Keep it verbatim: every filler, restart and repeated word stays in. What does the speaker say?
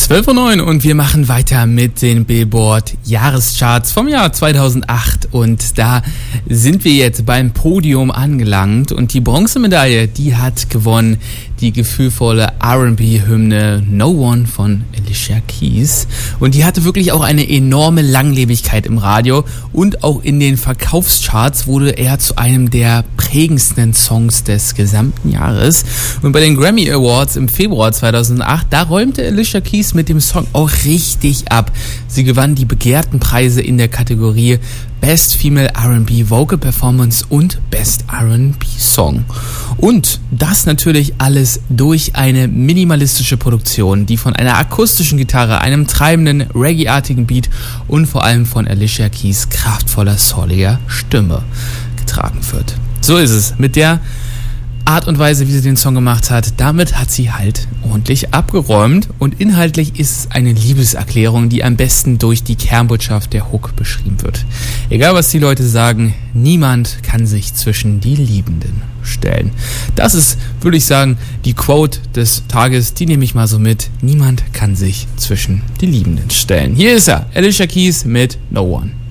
zwölf Uhr neun und wir machen weiter mit den Billboard-Jahrescharts vom Jahr zweitausendacht und da sind wir jetzt beim Podium angelangt und die Bronzemedaille, die hat gewonnen die gefühlvolle R and B-Hymne No One von Alicia Keys und die hatte wirklich auch eine enorme Langlebigkeit im Radio und auch in den Verkaufscharts wurde er zu einem der prägendsten Songs des gesamten Jahres und bei den Grammy Awards im Februar zweitausendacht, da räumte Alicia Keys mit dem Song auch richtig ab. Sie gewann die begehrten Preise in der Kategorie Best Female R and B Vocal Performance und Best R and B Song. Und das natürlich alles durch eine minimalistische Produktion, die von einer akustischen Gitarre, einem treibenden Reggae-artigen Beat und vor allem von Alicia Keys kraftvoller, souliger Stimme getragen wird. So ist es. Mit der Art und Weise, wie sie den Song gemacht hat, damit hat sie halt ordentlich abgeräumt und inhaltlich ist es eine Liebeserklärung, die am besten durch die Kernbotschaft der Hook beschrieben wird. Egal was die Leute sagen, niemand kann sich zwischen die Liebenden stellen. Das ist, würde ich sagen, die Quote des Tages, die nehme ich mal so mit. Niemand kann sich zwischen die Liebenden stellen. Hier ist er, Alicia Keys mit No One.